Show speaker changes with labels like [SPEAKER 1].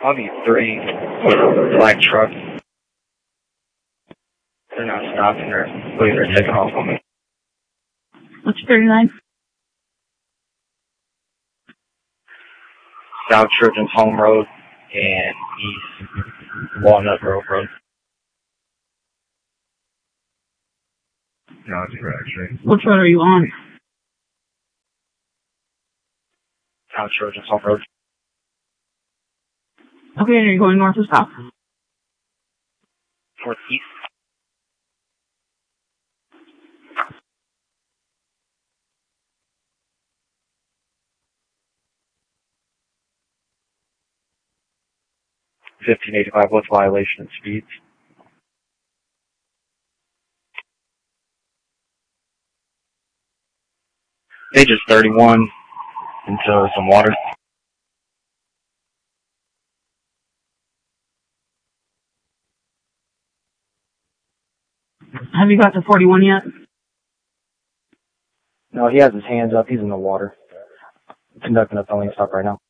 [SPEAKER 1] I'll need 3 black trucks. They're not stopping. They're taking off on me.
[SPEAKER 2] What's 39?
[SPEAKER 1] South Children's Home Road and East Walnut Grove Road. No, it's correct, actually.
[SPEAKER 2] Which road are you on?
[SPEAKER 1] South Children's Home Road.
[SPEAKER 2] Okay, are you going north or south?
[SPEAKER 1] Northeast. $15.85. What's violation of speeds? Pages 31 into some water.
[SPEAKER 2] Have you got to 41 yet?
[SPEAKER 1] No, he has his hands up. He's in the water. Conducting a felony stop right now.